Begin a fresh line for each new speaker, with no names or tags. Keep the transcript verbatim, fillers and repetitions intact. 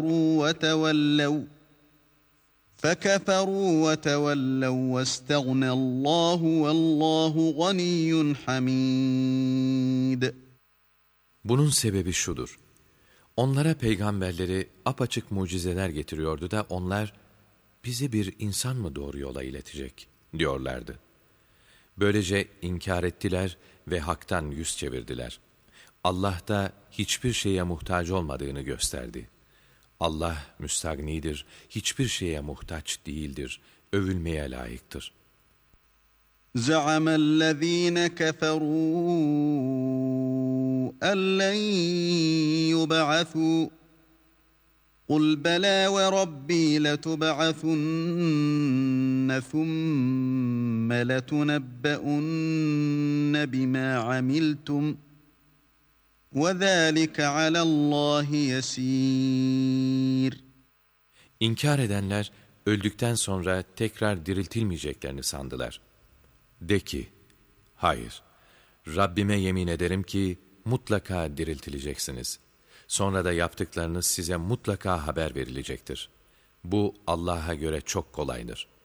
وَتَوَلَّوْا فَكَفَرُوا وَتَوَلَّوْا وَاسْتَغْنَى اللّٰهُ وَاللّٰهُ غَنِيٌّ حَمِيدٌ.
Bunun sebebi şudur: onlara peygamberleri apaçık mucizeler getiriyordu da onlar, bizi bir insan mı doğru yola iletecek diyorlardı. Böylece inkar ettiler ve haktan yüz çevirdiler. Allah da hiçbir şeye muhtaç olmadığını gösterdi. Allah müstagnidir, hiçbir şeye muhtaç değildir, övülmeye layıktır.
زَعَمَ الَّذ۪ينَ كَفَرُوا أَنْ لَنْ يُبْعَثُوا قُلْ بَلَى وَرَبِّي لَتُبْعَثُنَّ ثُمَّ لَتُنَبَّؤُنَّ بِمَا عَمِلْتُمْ وَذَٰلِكَ عَلَى اللّٰهِ يَس۪يرٌ.
İnkar edenler öldükten sonra tekrar diriltilmeyeceklerini sandılar. De ki, hayır, Rabbime yemin ederim ki mutlaka diriltileceksiniz. Sonra da yaptıklarınız size mutlaka haber verilecektir. Bu Allah'a göre çok kolaydır.